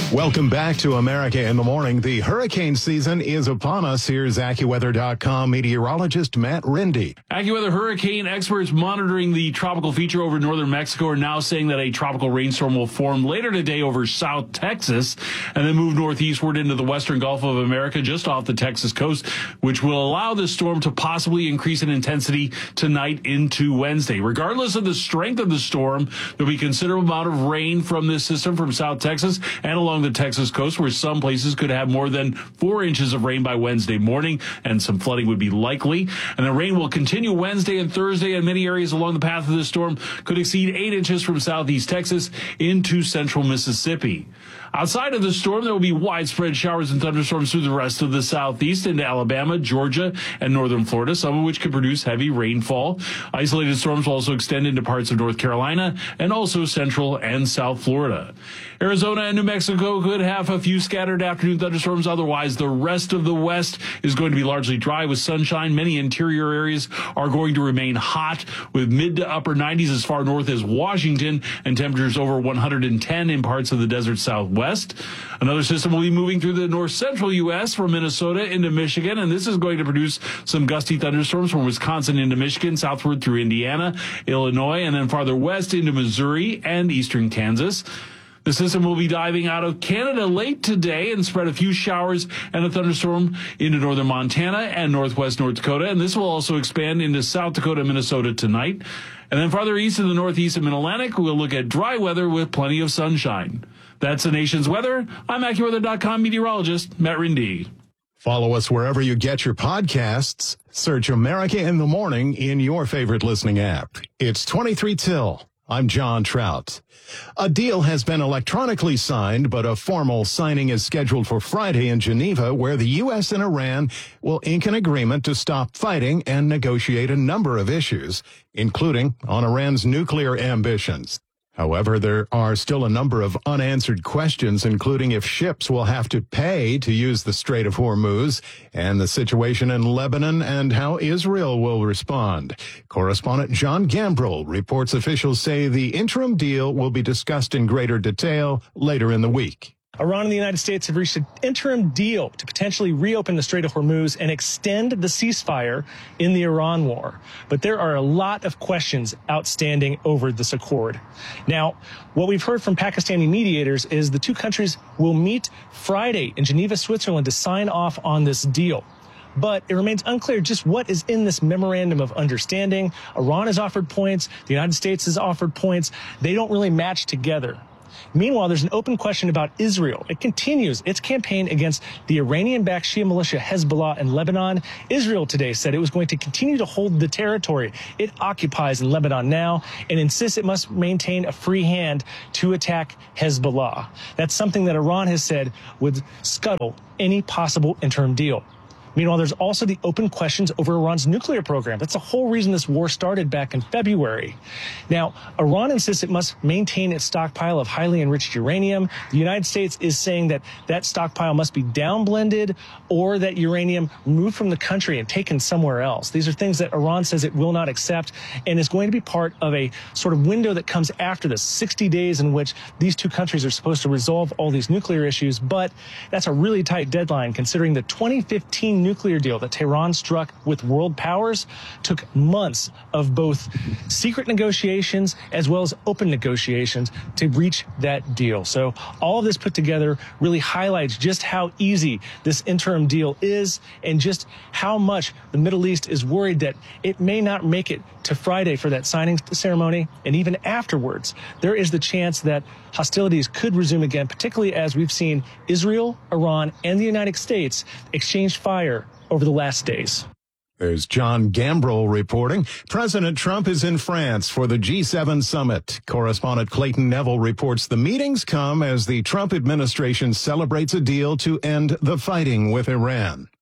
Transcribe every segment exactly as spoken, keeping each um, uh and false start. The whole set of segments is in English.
Welcome back to America in the Morning. The hurricane season is upon us. Here's AccuWeather dot com meteorologist Matt Rindy. AccuWeather hurricane experts monitoring the tropical feature over northern Mexico are now saying that a tropical rainstorm will form later today over South Texas and then move northeastward into the western Gulf of America just off the Texas coast, which will allow this storm to possibly increase in intensity tonight into Wednesday. Regardless of the strength of the storm, there'll be considerable amount of rain from this system from South Texas and along the Texas coast, where some places could have more than four inches of rain by Wednesday morning, and some flooding would be likely. And the rain will continue Wednesday and Thursday, and many areas along the path of this storm could exceed eight inches from southeast Texas into central Mississippi. Outside of the storm, there will be widespread showers and thunderstorms through the rest of the southeast into Alabama, Georgia, and northern Florida, some of which could produce heavy rainfall. Isolated storms will also extend into parts of North Carolina and also central and south Florida. Arizona and New Mexico could have a few scattered afternoon thunderstorms. Otherwise, the rest of the West is going to be largely dry with sunshine. Many interior areas are going to remain hot with mid to upper nineties as far north as Washington and temperatures over one hundred ten in parts of the desert Southwest. Another system will be moving through the north central U S from Minnesota into Michigan, and this is going to produce some gusty thunderstorms from Wisconsin into Michigan, southward through Indiana, Illinois, and then farther west into Missouri and eastern Kansas. The system will be diving out of Canada late today and spread a few showers and a thunderstorm into northern Montana and northwest North Dakota. And this will also expand into South Dakota and Minnesota tonight. And then farther east in the northeast and mid-Atlantic, we'll look at dry weather with plenty of sunshine. That's the nation's weather. I'm AccuWeather dot com meteorologist Matt Rindy. Follow us wherever you get your podcasts. Search America in the Morning in your favorite listening app. It's twenty-three till. I'm John Trout. A deal has been electronically signed, but a formal signing is scheduled for Friday in Geneva, where the U S and Iran will ink an agreement to stop fighting and negotiate a number of issues, including on Iran's nuclear ambitions. However, there are still a number of unanswered questions, including if ships will have to pay to use the Strait of Hormuz, and the situation in Lebanon and how Israel will respond. Correspondent John Gambrell reports officials say the interim deal will be discussed in greater detail later in the week. Iran and the United States have reached an interim deal to potentially reopen the Strait of Hormuz and extend the ceasefire in the Iran war. But there are a lot of questions outstanding over this accord. Now, what we've heard from Pakistani mediators is the two countries will meet Friday in Geneva, Switzerland to sign off on this deal. But it remains unclear just what is in this memorandum of understanding. Iran has offered points. The United States has offered points. They don't really match together. Meanwhile, there's an open question about Israel. It continues its campaign against the Iranian-backed Shia militia Hezbollah in Lebanon. Israel today said it was going to continue to hold the territory it occupies in Lebanon now and insists it must maintain a free hand to attack Hezbollah. That's something that Iran has said would scuttle any possible interim deal. Meanwhile, there's also the open questions over Iran's nuclear program. That's the whole reason this war started back in February. Now, Iran insists it must maintain its stockpile of highly enriched uranium. The United States is saying that that stockpile must be downblended or that uranium removed from the country and taken somewhere else. These are things that Iran says it will not accept and is going to be part of a sort of window that comes after this, sixty days in which these two countries are supposed to resolve all these nuclear issues. But that's a really tight deadline considering the twenty fifteen nuclear deal that Tehran struck with world powers took months of both secret negotiations as well as open negotiations to reach that deal. So all of this put together really highlights just how easy this interim deal is and just how much the Middle East is worried that it may not make it to Friday for that signing ceremony. And even afterwards, there is the chance that hostilities could resume again, particularly as we've seen Israel, Iran, and the United States exchange fire over the last days. There's John Gambrell reporting. President Trump is in France for the G seven summit. Correspondent Clayton Neville reports the meetings come as the Trump administration celebrates a deal to end the fighting with Iran.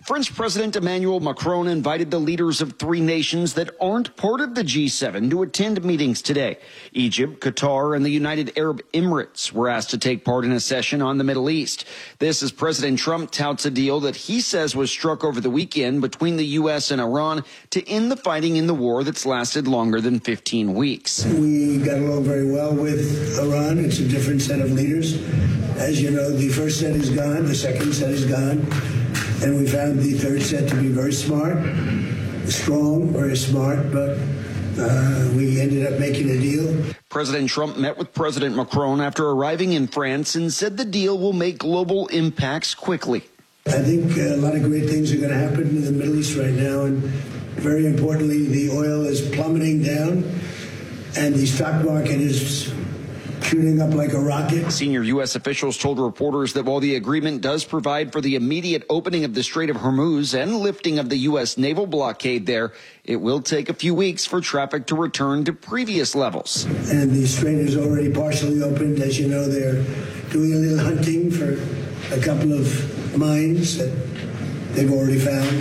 French President Emmanuel Macron invited the leaders of three nations that aren't part of the G seven to attend meetings today. Egypt, Qatar, and the United Arab Emirates were asked to take part in a session on the Middle East. This as President Trump touts a deal that he says was struck over the weekend between the U S and Iran to end the fighting in the war that's lasted longer than fifteen weeks. We got along very well with Iran. It's a different set of leaders. As you know, the first set is gone, the second set is gone. And we found the third set to be very smart, strong, very smart, but uh, we ended up making a deal. President Trump met with President Macron after arriving in France and said the deal will make global impacts quickly. I think a lot of great things are going to happen in the Middle East right now, and very importantly, the oil is plummeting down, and the stock market is shooting up like a rocket. Senior U S officials told reporters that while the agreement does provide for the immediate opening of the Strait of Hormuz and lifting of the U S naval blockade there, it will take a few weeks for traffic to return to previous levels. And the strait is already partially opened. As you know, they're doing a little hunting for a couple of mines that they've already found.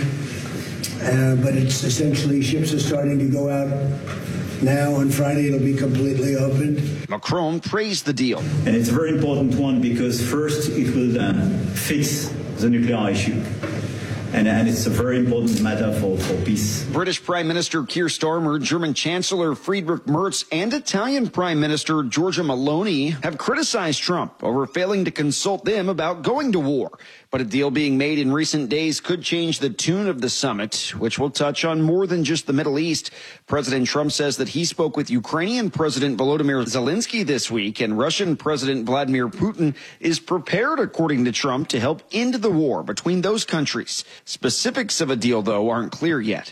Uh, but it's essentially ships are starting to go out. Now, on Friday, it'll be completely opened. Macron praised the deal. And it's a very important one because, first, it will uh, fix the nuclear issue. And, and it's a very important matter for, for peace. British Prime Minister Keir Starmer, German Chancellor Friedrich Merz, and Italian Prime Minister Giorgia Meloni have criticized Trump over failing to consult them about going to war. But a deal being made in recent days could change the tune of the summit, which will touch on more than just the Middle East. President Trump says that he spoke with Ukrainian President Volodymyr Zelensky this week, and Russian President Vladimir Putin is prepared, according to Trump, to help end the war between those countries. Specifics of a deal, though, aren't clear yet.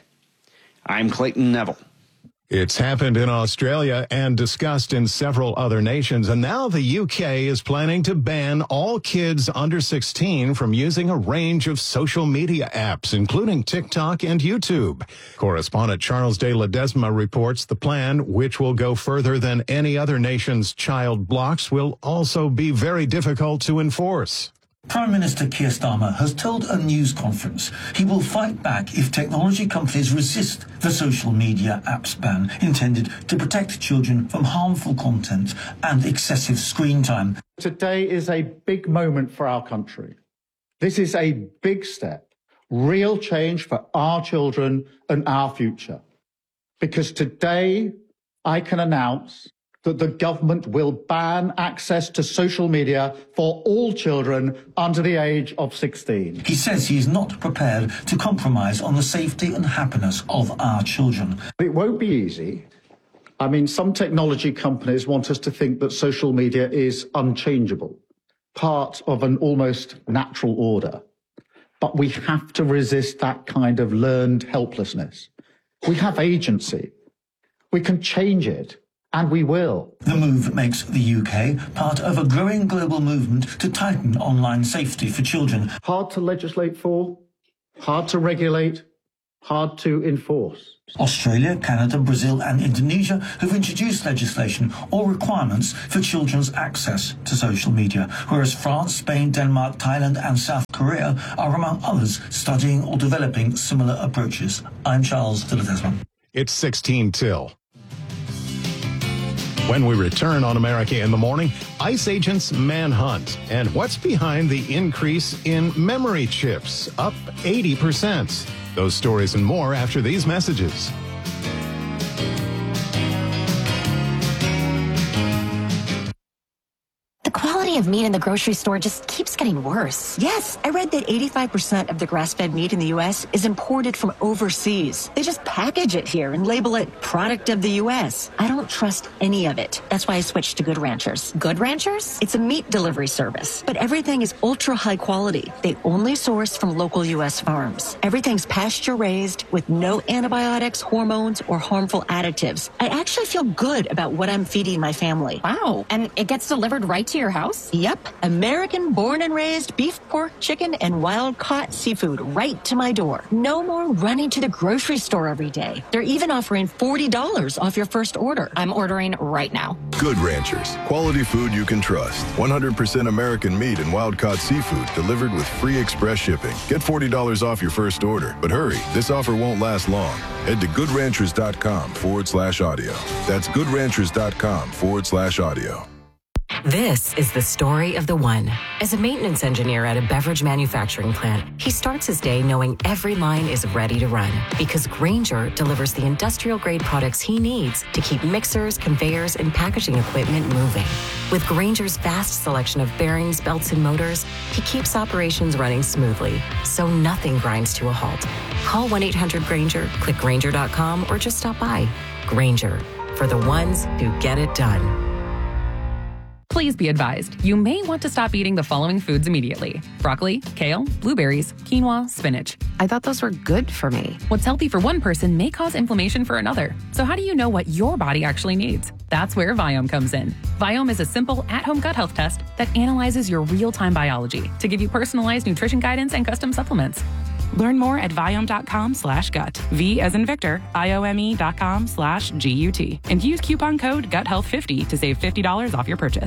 I'm Clayton Neville. It's happened in Australia and discussed in several other nations, and now the U K is planning to ban all kids under sixteen from using a range of social media apps, including TikTok and YouTube. Correspondent Charles de Ledesma reports the plan, which will go further than any other nation's child blocks, will also be very difficult to enforce. Prime Minister Keir Starmer has told a news conference he will fight back if technology companies resist the social media apps ban intended to protect children from harmful content and excessive screen time. Today is a big moment for our country. This is a big step, real change for our children and our future. Because today I can announce that the government will ban access to social media for all children under the age of sixteen. He says he is not prepared to compromise on the safety and happiness of our children. It won't be easy. I mean, some technology companies want us to think that social media is unchangeable, part of an almost natural order. But we have to resist that kind of learned helplessness. We have agency. We can change it. And we will. The move makes the U K part of a growing global movement to tighten online safety for children. Hard to legislate for, hard to regulate, hard to enforce. Australia, Canada, Brazil and Indonesia have introduced legislation or requirements for children's access to social media, whereas France, Spain, Denmark, Thailand and South Korea are among others studying or developing similar approaches. I'm Charles de Ledesma. It's sixteen till. When we return on America in the Morning, ICE agents manhunt. And what's behind the increase in memory chips, up eighty percent? Those stories and more after these messages. The quality of meat in the grocery store just keeps getting worse. Yes, I read that eighty-five percent of the grass-fed meat in the U S is imported from overseas. They just package it here and label it product of the U S. I don't trust any of it. That's why I switched to Good Ranchers. Good Ranchers? It's a meat delivery service, but everything is ultra high quality. They only source from local U S farms. Everything's pasture-raised with no antibiotics, hormones, or harmful additives. I actually feel good about what I'm feeding my family. Wow. And it gets delivered right to your house? Yep. American born and raised beef, pork, chicken, and wild-caught seafood right to my door. No more running to the grocery store every day. They're even offering forty dollars off your first order. I'm ordering right now. Good Ranchers. Quality food you can trust. one hundred percent American meat and wild-caught seafood delivered with free express shipping. Get forty dollars off your first order. But hurry, this offer won't last long. Head to goodranchers.com forward slash audio. That's goodranchers.com forward slash audio. This is the story of the one. As a maintenance engineer at a beverage manufacturing plant, he starts his day knowing every line is ready to run because Grainger delivers the industrial-grade products he needs to keep mixers, conveyors, and packaging equipment moving. With Grainger's vast selection of bearings, belts, and motors, he keeps operations running smoothly, so nothing grinds to a halt. Call one eight hundred Grainger, click Grainger dot com, or just stop by. Grainger, for the ones who get it done. Please be advised, you may want to stop eating the following foods immediately. Broccoli, kale, blueberries, quinoa, spinach. I thought those were good for me. What's healthy for one person may cause inflammation for another. So how do you know what your body actually needs? That's where Viome comes in. Viome is a simple at-home gut health test that analyzes your real-time biology to give you personalized nutrition guidance and custom supplements. Learn more at Viome.com slash gut. V as in Victor, I-O-M-E dot com slash G U T. And use coupon code gut health fifty to save fifty dollars off your purchase.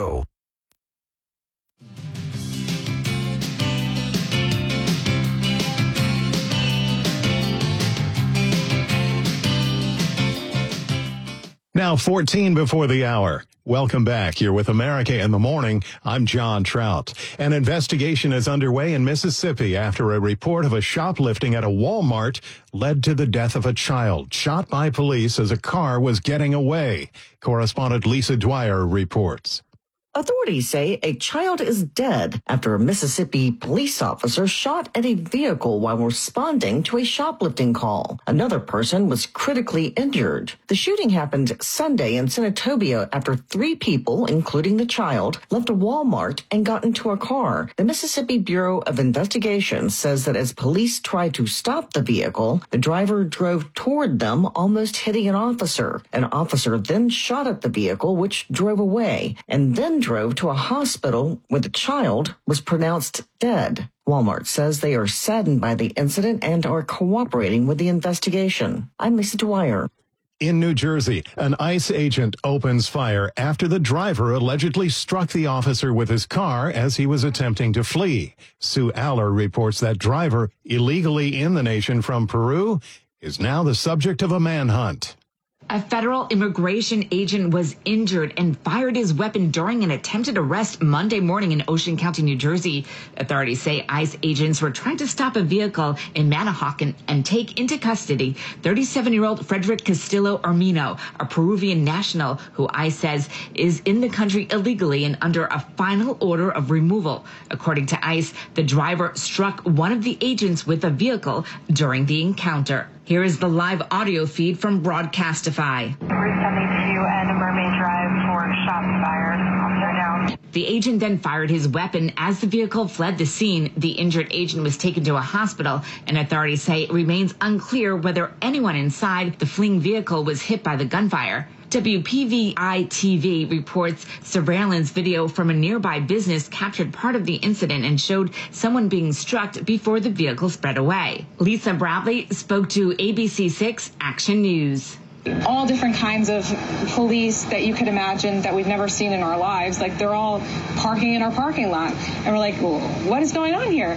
Now fourteen before the hour. Welcome back. You're with America in the Morning. I'm John Trout. An investigation is underway in Mississippi after a report of a shoplifting at a Walmart led to the death of a child shot by police as a car was getting away. Correspondent Lisa Dwyer reports. Authorities say a child is dead after a Mississippi police officer shot at a vehicle while responding to a shoplifting call. Another person was critically injured. The shooting happened Sunday in Senatobia after three people, including the child, left a Walmart and got into a car. The Mississippi Bureau of Investigation says that as police tried to stop the vehicle, the driver drove toward them, almost hitting an officer. An officer then shot at the vehicle, which drove away, and then drove to a hospital where the child was pronounced dead. Walmart says they are saddened by the incident and are cooperating with the investigation. I'm Lisa Dwyer. In New Jersey, an ICE agent opens fire after the driver allegedly struck the officer with his car as he was attempting to flee. Sue Aller reports that driver, illegally in the nation from Peru, is now the subject of a manhunt. A federal immigration agent was injured and fired his weapon during an attempted arrest Monday morning in Ocean County, New Jersey. Authorities say ICE agents were trying to stop a vehicle in Manahawkin and take into custody thirty-seven-year-old Frederick Castillo Armino, a Peruvian national who ICE says is in the country illegally and under a final order of removal. According to ICE, the driver struck one of the agents with a vehicle during the encounter. Here is the live audio feed from Broadcastify. Route seventy-two and Mermaid Drive for shots fired. Officer down. The agent then fired his weapon. As the vehicle fled the scene, the injured agent was taken to a hospital, and authorities say it remains unclear whether anyone inside the fleeing vehicle was hit by the gunfire. W P V I T V reports surveillance video from a nearby business captured part of the incident and showed someone being struck before the vehicle sped away. Lisa Bradley spoke to A B C six Action News. All different kinds of police that you could imagine that we've never seen in our lives. Like, they're all parking in our parking lot. And we're like, well, what is going on here?